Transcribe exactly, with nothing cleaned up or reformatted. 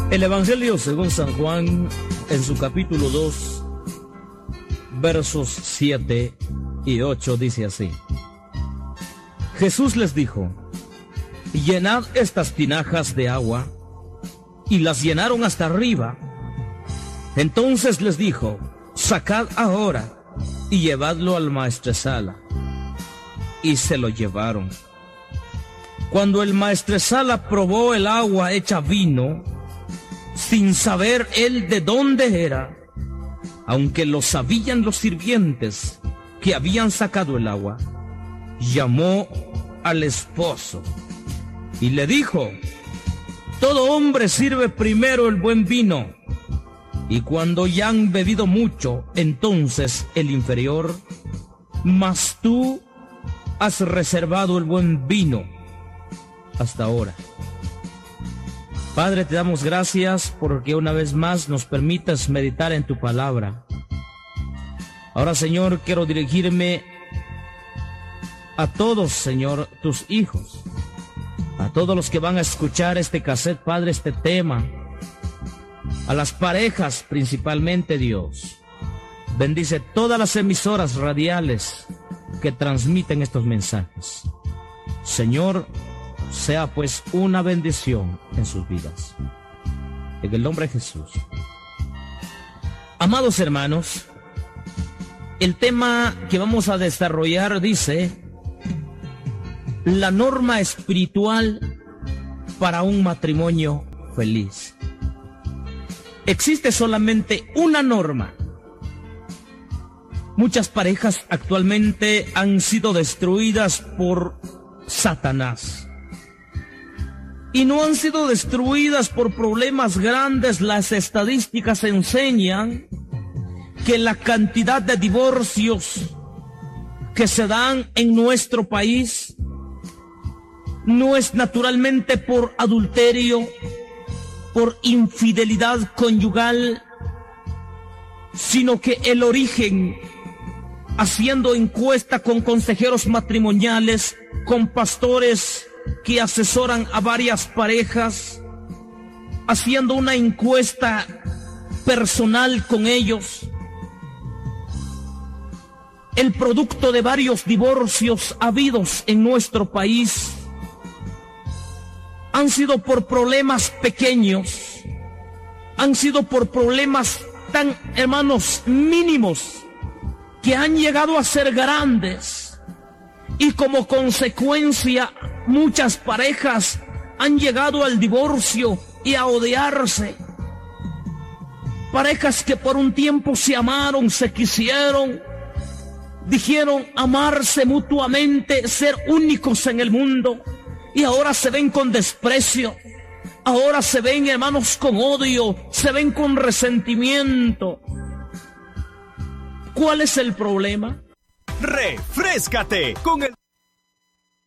El Evangelio según San Juan, en su capítulo dos, versos siete y ocho, dice así: Jesús les dijo: llenad estas tinajas de agua, y las llenaron hasta arriba. Entonces les dijo: sacad ahora y llevadlo al maestresala. Y se lo llevaron. Cuando el maestresala probó el agua hecha vino, sin saber él de dónde era, aunque lo sabían los sirvientes que habían sacado el agua, llamó al esposo y le dijo: todo hombre sirve primero el buen vino, y cuando ya han bebido mucho, entonces el inferior, mas tú has reservado el buen vino hasta ahora. Padre, te damos gracias porque una vez más nos permitas meditar en tu palabra. Ahora, Señor, quiero dirigirme a todos, Señor, tus hijos, a todos los que van a escuchar este cassette, Padre, este tema, a las parejas principalmente, Dios. Bendice todas las emisoras radiales que transmiten estos mensajes. Señor, sea pues una bendición en sus vidas. En el nombre de Jesús. Amados hermanos, el tema que vamos a desarrollar dice: la norma espiritual para un matrimonio feliz. Existe solamente una norma. Muchas parejas actualmente han sido destruidas por Satanás. Y no han sido destruidas por problemas grandes. Las estadísticas enseñan que la cantidad de divorcios que se dan en nuestro país no es naturalmente por adulterio, por infidelidad conyugal, sino que el origen, haciendo encuesta con consejeros matrimoniales, con pastores que asesoran a varias parejas, haciendo una encuesta personal con ellos, el producto de varios divorcios habidos en nuestro país han sido por problemas pequeños, han sido por problemas tan, hermanos, mínimos, que han llegado a ser grandes, y como consecuencia muchas parejas han llegado al divorcio y a odiarse. Parejas que por un tiempo se amaron, se quisieron, dijeron amarse mutuamente, ser únicos en el mundo, y ahora se ven con desprecio, ahora se ven, hermanos, con odio, se ven con resentimiento. ¿Cuál es el problema? Refréscate con el